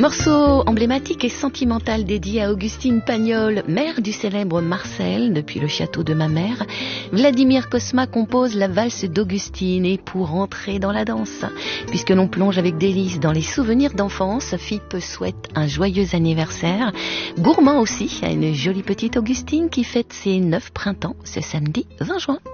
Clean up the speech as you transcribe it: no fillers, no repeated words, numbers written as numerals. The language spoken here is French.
Morceau emblématique et sentimental dédié à Augustine Pagnol, mère du célèbre Marcel, depuis le château de ma mère. Vladimir Cosma compose la valse d'Augustine et pour entrer dans la danse, puisque l'on plonge avec délice dans les souvenirs d'enfance, Philippe souhaite un joyeux anniversaire. Gourmand aussi à une jolie petite Augustine qui fête ses 9 printemps ce samedi 20 juin.